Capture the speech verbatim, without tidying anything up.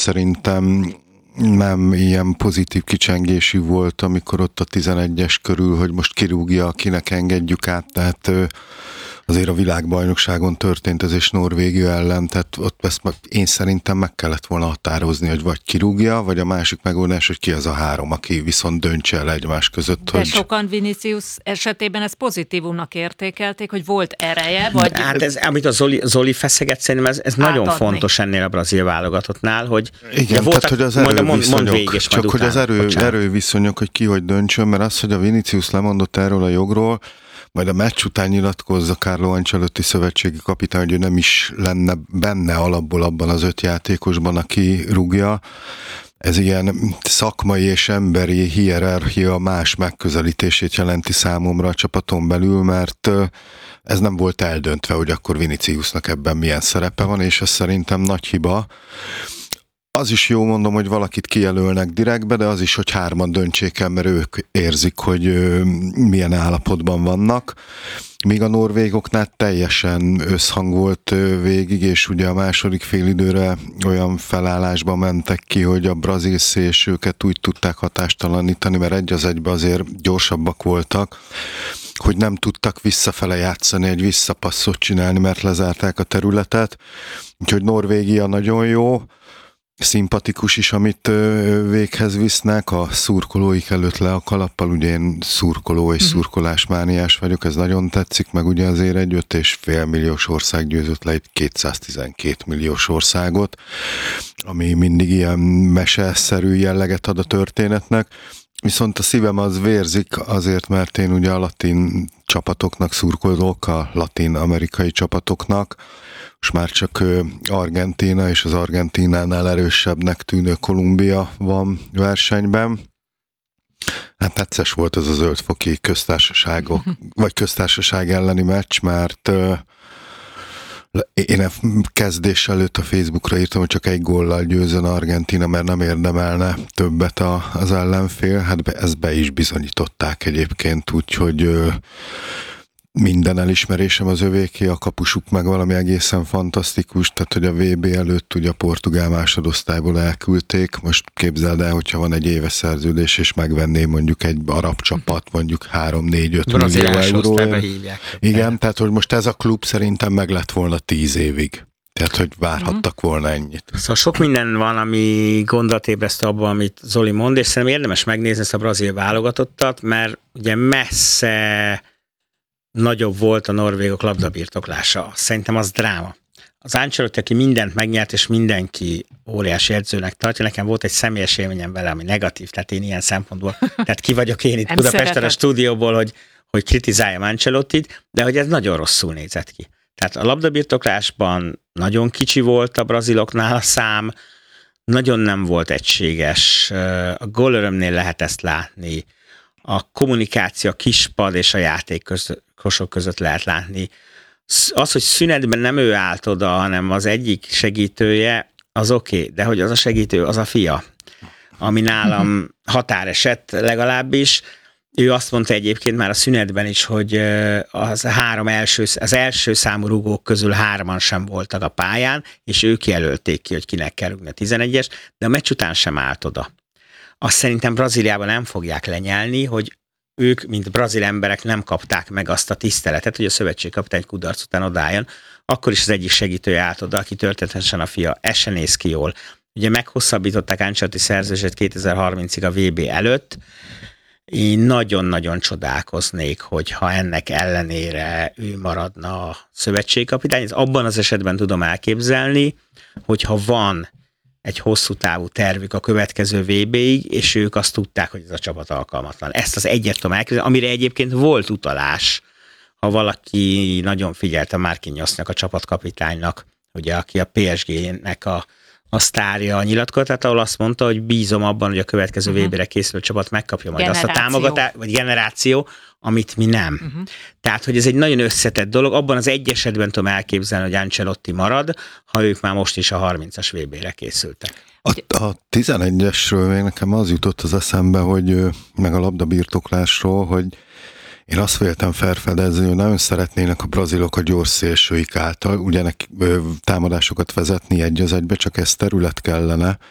szerintem nem ilyen pozitív kicsengésű volt, amikor ott a tizenegyes körül, hogy most kirúgja, akinek engedjük át, tehát azért a világbajnokságon történt ez és Norvégia ellen, tehát ott ezt meg, én szerintem meg kellett volna határozni, hogy vagy kirúgja, vagy a másik megoldás, hogy ki az a három, aki viszont döntse el egymás között. De hogy... sokan Vinicius esetében ezt pozitívumnak értékelték, hogy volt ereje, vagy... Hát ez, amit a Zoli, Zoli feszeget, szerintem ez, ez nagyon fontos ennél a brazil válogatottnál, hogy... Igen, tehát hogy az erőviszonyok, csak hogy az erő, bocsánat. erőviszonyok, hogy ki hogy döntsön, mert az, hogy a Vinicius lemondott erről a jogról, majd a meccs után nyilatkozza Carlo Ancelotti szövetségi kapitány, hogy ő nem is lenne benne alapból abban az öt játékosban, aki rúgja. Ez ilyen szakmai és emberi hierarchia más megközelítését jelenti számomra a csapaton belül, mert ez nem volt eldöntve, hogy akkor Viniciusnak ebben milyen szerepe van, és ez szerintem nagy hiba. Az is jó, mondom, hogy valakit kijelölnek direktbe, de az is, hogy hárman döntsék el, mert ők érzik, hogy ö, milyen állapotban vannak. Míg a norvégoknál teljesen összhang volt ö, végig, és ugye a második félidőre olyan felállásba mentek ki, hogy a brazil szélsőket úgy tudták hatástalanítani, mert egy az egybe azért gyorsabbak voltak, hogy nem tudtak visszafele játszani, egy visszapasszot csinálni, mert lezárták a területet. Úgyhogy Norvégia nagyon jó, szimpatikus is, amit véghez visznek, a szurkolóik előtt le a kalappal, ugye én szurkoló és szurkolásmániás vagyok, ez nagyon tetszik, meg ugye azért egy öt és fél milliós ország győzött le egy kétszáztizenkét milliós országot, ami mindig ilyen meseszerű jelleget ad a történetnek, viszont a szívem az vérzik azért, mert én ugye a latin csapatoknak szurkolok, a latin-amerikai csapatoknak, és már csak Argentína és az Argentínánál erősebbnek tűnő Kolumbia van versenyben. Hát necces volt ez a zöldfoki köztársaságok, vagy köztársaság elleni meccs, mert én kezdés előtt a Facebookra írtam, hogy csak egy góllal győzön Argentína, mert nem érdemelne többet az ellenfél. Hát ezt be is bizonyították egyébként, úgyhogy minden elismerésem az övéké, a kapusuk meg valami egészen fantasztikus, tehát hogy a vé bé előtt ugye a portugál másodosztályból elküldték, most képzeld el, hogyha van egy éves szerződés, és megvenné mondjuk egy arab csapat, mondjuk három-négy-öt millió euró. Igen, tehát hogy most ez a klub szerintem meg lett volna tíz évig. Tehát, hogy várhattak volna ennyit. Szóval sok minden van, ami gondot ébreszt abban, amit Zoli mond, és szerintem érdemes megnézni ezt a brazil válogatottat, mert ugye messze nagyobb volt a norvégok labdabirtoklása. Szerintem az dráma. Az Ancelotti, aki mindent megnyert, és mindenki óriási edzőnek tartja, nekem volt egy személyes élményem vele, ami negatív, tehát én ilyen szempontból, tehát ki vagyok én itt Nem Budapesten szeretett. a stúdióból, hogy, hogy kritizáljam Ancelottit, de hogy ez nagyon rosszul nézett ki. Tehát a labdabirtoklásban nagyon kicsi volt a braziloknál a szám, nagyon nem volt egységes, a gólörömnél lehet ezt látni, a kommunikáció, a kispad és a játékosok között lehet látni. Az, hogy szünetben nem ő állt oda, hanem az egyik segítője, az oké, okay, de hogy az a segítő, az a fia, ami nálam határeset legalábbis. Ő azt mondta egyébként már a szünetben is, hogy az három első, az első számú rúgók közül hárman sem voltak a pályán, és ők jelölték ki, hogy kinek kell rúgni a tizenegyes, de a meccs után sem állt oda. Azt szerintem Brazíliában nem fogják lenyelni, hogy ők, mint brazil emberek nem kapták meg azt a tiszteletet, hogy a szövetségkapitány kudarc után odálljon. Akkor is az egyik segítője állt oda, aki történetesen a fia. Ez se néz ki jól. Ugye meghosszabbították Ancelotti szerződését kétezer-harmincig a vé bé előtt. Én nagyon-nagyon csodálkoznék, hogyha ennek ellenére ő maradna a szövetségkapitány. Ez abban az esetben tudom elképzelni, hogyha van egy hosszú távú tervük a következő vé béig, és ők azt tudták, hogy ez a csapat alkalmatlan. Ezt az egyet tudom elképzelni, amire egyébként volt utalás, ha valaki nagyon figyelt a Marquinhosnak, a csapatkapitánynak, ugye, aki a pé es gének a, a sztárja a nyilatkozatát, ahol azt mondta, hogy bízom abban, hogy a következő uh-huh. vé bére készülő csapat megkapja majd generáció. Azt a támogatást, vagy generáció, amit mi nem. Uh-huh. Tehát, hogy ez egy nagyon összetett dolog. Abban az egy esetben tudom elképzelni, hogy Ancelotti marad, ha ők már most is a harmincas vé bére készültek. A, a tizenegyesről még nekem az jutott az eszembe, hogy meg a labdabirtoklásról, hogy én azt véltem felfedezni, hogy nagyon szeretnének a brazilok a gyors szélsőik által, ugye támadásokat vezetni egy az egybe, csak ez terület kellene,